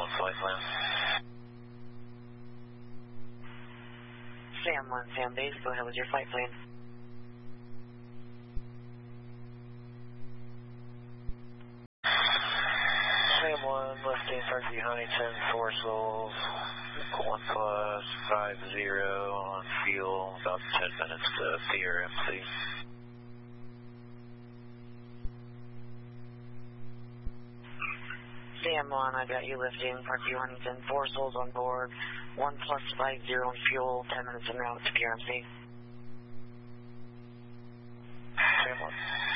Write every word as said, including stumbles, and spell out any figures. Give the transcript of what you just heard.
on flight plan. Sam one, Sam base, go ahead with your flight plan. Sam one, lifting Turkey Huntington, four souls, one plus five zero on fuel, about ten minutes to P R M C. Sam one, I got you lifting Parkview Huntington, four souls on board, one plus five zero on fuel, ten minutes en route to P R M C. Sam one.